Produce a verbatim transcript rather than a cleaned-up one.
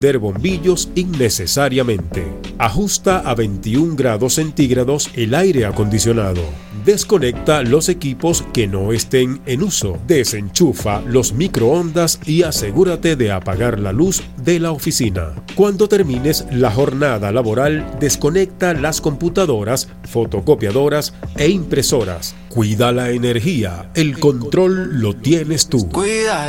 bombillos innecesariamente. Ajusta a veintiún grados centígrados el aire acondicionado. Desconecta los equipos que no estén en uso. Desenchufa los microondas y asegúrate de apagar la luz de la oficina. Cuando termines la jornada laboral, desconecta las computadoras, fotocopiadoras e impresoras. Cuida la energía. El control lo tienes tú. Cuida